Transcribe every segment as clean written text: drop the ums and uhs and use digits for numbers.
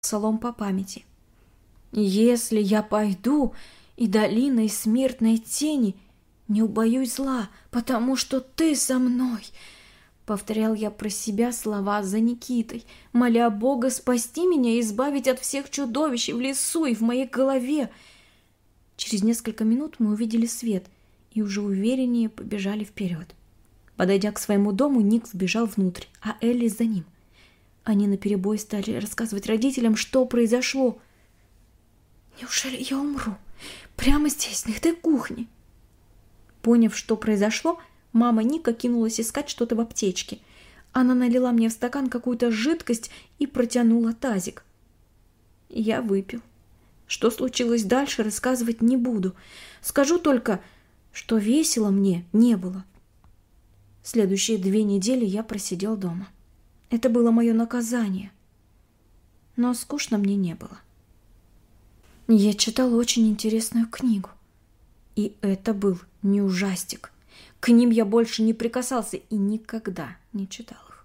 псалом по памяти. «Если я пойду и долиной смертной тени, не убоюсь зла, потому что ты со мной». Повторял я про себя слова за Никитой, моля Бога спасти меня и избавить от всех чудовищ в лесу и в моей голове. Через несколько минут мы увидели свет и уже увереннее побежали вперед. Подойдя к своему дому, Ник вбежал внутрь, а Элли за ним. Они наперебой стали рассказывать родителям, что произошло. «Неужели я умру? Прямо здесь, на этой кухне?» Поняв, что произошло, мама Ника кинулась искать что-то в аптечке. Она налила мне в стакан какую-то жидкость и протянула тазик. Я выпил. Что случилось дальше, рассказывать не буду. Скажу только, что весело мне не было. Следующие 2 недели я просидел дома. Это было мое наказание. Но скучно мне не было. Я читал очень интересную книгу. И это был не ужастик. К ним я больше не прикасался и никогда не читал их.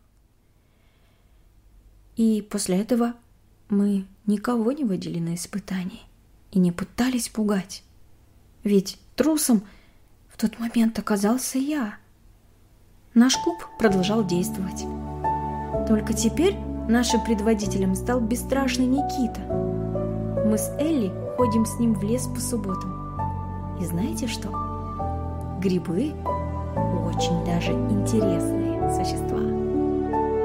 И после этого мы никого не водили на испытания и не пытались пугать. Ведь трусом в тот момент оказался я. Наш клуб продолжал действовать. Только теперь нашим предводителем стал бесстрашный Никита. Мы с Элли ходим с ним в лес по субботам. И знаете что? Грибы очень даже интересные существа.